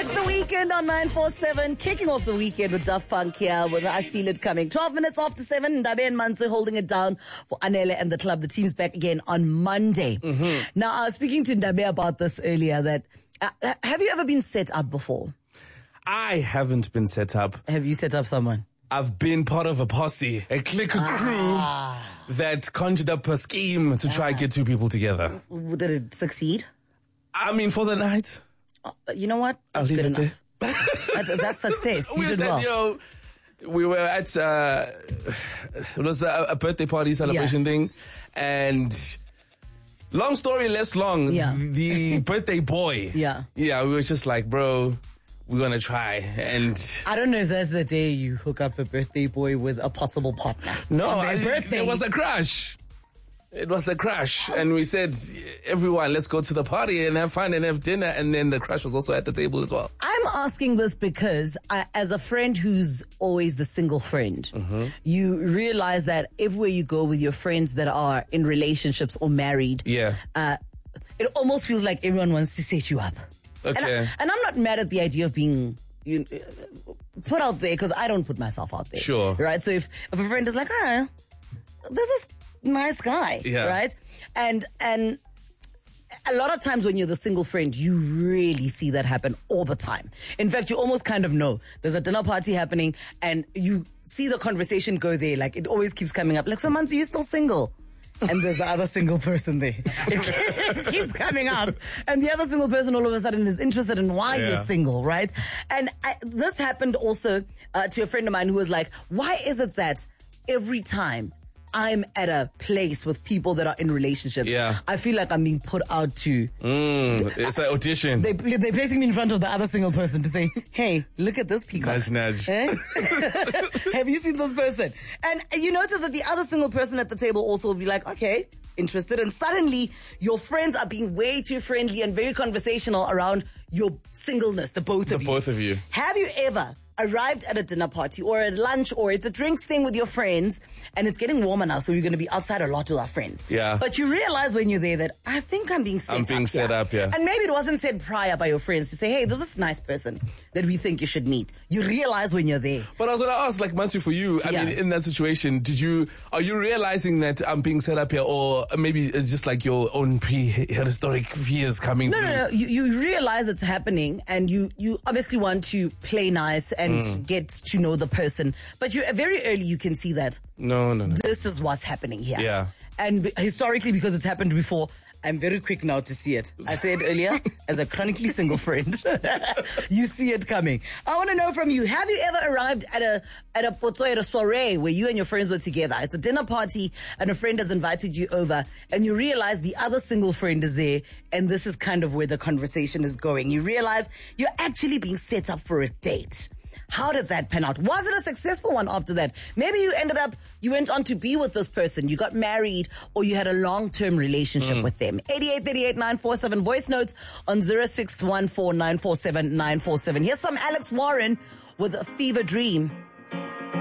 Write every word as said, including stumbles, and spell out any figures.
It's the weekend on nine four seven, kicking off the weekend with Daft Punk here with I Feel It Coming. twelve minutes after seven, Ndabe and Manso holding it down for Anele and the club. The team's back again on Monday. Mm-hmm. Now, I was speaking to Ndabe about this earlier that, uh, have you ever been set up before? I haven't been set up. Have you set up someone? I've been part of a posse, a clique, a crew Ah. that conjured up a scheme to try and get two people together. Did it succeed? I mean, for the night. Uh, you know what? I'll That's leave good it enough. That's, that's success. You we did said, well. yo, we were at, uh, it was a, a birthday party celebration Yeah. thing, and long story less long, Yeah. the birthday boy, Yeah. yeah, we were just like, bro, we're gonna try, and I don't know if that's the day you hook up a birthday boy with a possible partner. no, On their I, birthday. it was a crash. It was the crash, and we said, everyone, let's go to the party and have fun and have dinner, and then the crash was also at the table as well. I'm asking this because I, as a friend who's always the single friend, Mm-hmm. you realize that everywhere you go with your friends that are in relationships or married, Yeah. uh, it almost feels like everyone wants to set you up. And, I, Okay. and I'm not mad at the idea of being you, uh, put out there because I don't put myself out there. Sure. Right? So if, if a friend is like, ah, this is nice guy, Yeah. right? And and a lot of times when you're the single friend, you really see that happen all the time. In fact, you almost kind of know there's a dinner party happening and you see the conversation go there. Like it always keeps coming up. Like, so Manso, you still single? And there's the other single person there. It keeps coming up. And the other single person all of a sudden is interested in why Yeah. you're single, right? And I, this happened also uh, to a friend of mine who was like, why is it that every time I'm at a place with people that are in relationships, Yeah. I feel like I'm being put out to, Mm, it's an audition. they, they're placing me in front of the other single person to say, hey, look at this peacock. Nudge, nudge. Eh? Have you seen this person? And you notice that the other single person at the table also will be like, okay, interested. And suddenly your friends are being way too friendly and very conversational around your singleness, the both The of you. both of you. Have you ever arrived at a dinner party or at lunch or it's a drinks thing with your friends and it's getting warmer now, so you're going to be outside a lot with our friends. Yeah. But you realize when you're there that I think I'm being set I'm up being set here. up, yeah. And maybe it wasn't said prior by your friends to say, hey, this is a nice person that we think you should meet. You realize when you're there. But I was going to ask, like, Manso, for you, I Yeah. mean, in that situation, did you, are you realizing that I'm being set up here, or maybe it's just like your own prehistoric fears coming No, through? no, no. You, you realize it's happening and you, you obviously want to play nice and Mm. get to know the person. But you very early you can see that No, no, no. this is what's happening here. Yeah. And b- historically, because it's happened before, I'm very quick now to see it. I said earlier, as a chronically single friend, you see it coming. I want to know from you, have you ever arrived at a, at a poto, at a soiree where you and your friends were together? It's a dinner party and a friend has invited you over and you realize the other single friend is there and this is kind of where the conversation is going. You realize you're actually being set up for a date. How did that pan out? Was it a successful one after that? Maybe you ended up, you went on to be with this person, you got married, or you had a long-term relationship Mm. with them. eighty-eight thirty-eight nine four seven, voice notes on zero six one four nine four seven nine four seven. Here's some Alex Warren with a Fever Dream.